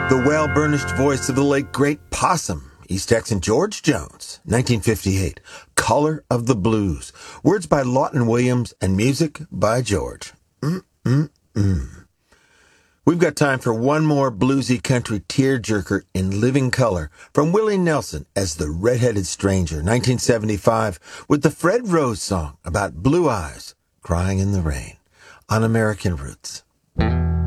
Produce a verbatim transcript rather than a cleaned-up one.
The well-burnished voice of the late great Possum, East Texan George Jones, nineteen fifty-eight. Color of the Blues. Words by Lawton Williams and music by George. Mm-mm-mm. We've got time for one more bluesy country tearjerker in living color from Willie Nelson as the Red-Headed Stranger, nineteen seventy-five, with the Fred Rose song about blue eyes crying in the rain on American Roots.